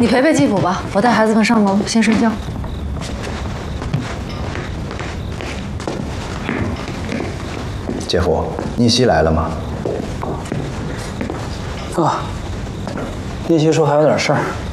你陪陪继父吧，我带孩子们上楼先睡觉。 姐夫，逆熙来了吗？ 啊，逆熙说还有点事儿。